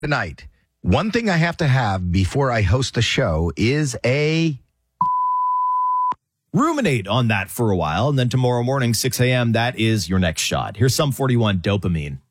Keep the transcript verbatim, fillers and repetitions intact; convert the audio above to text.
tonight. One thing I have to have before I host the show is a... Ruminate on that for a while, and then tomorrow morning, six a.m., that is your next shot. Here's Sum forty-one Dopamine.